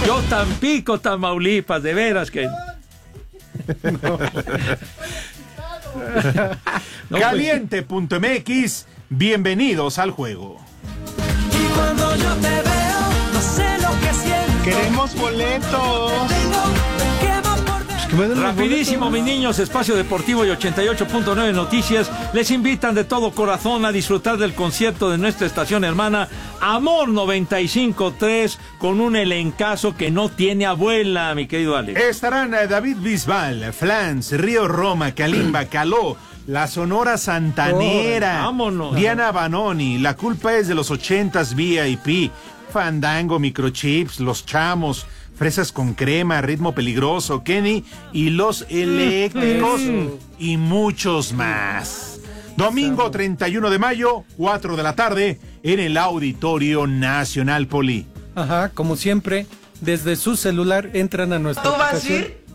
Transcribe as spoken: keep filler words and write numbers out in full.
Yo Tampico, Tamaulipas, de veras que... No. No, Caliente punto M X, bienvenidos al juego. Y cuando yo te veo, no sé lo que siento. Queremos boletos. Rapidísimo, mis niños, Espacio Deportivo y ochenta y ocho punto nueve Noticias les invitan de todo corazón a disfrutar del concierto de nuestra estación hermana Amor noventa y cinco punto tres con un elencazo que no tiene abuela, mi querido Alex. Estarán David Bisbal, Flans, Río Roma, Kalimba, Caló, La Sonora Santanera, Oh, vámonos. Diana Banoni, La Culpa es de los ochentas V I P, Fandango, Microchips, Los Chamos, Fresas con Crema, Ritmo Peligroso, Kenny y Los Eléctricos y muchos más. Domingo treinta y uno de mayo, cuatro de la tarde, en el Auditorio Nacional, Poli. Ajá, como siempre, desde su celular entran a nuestra ¿Tú vas a aplicación. ir?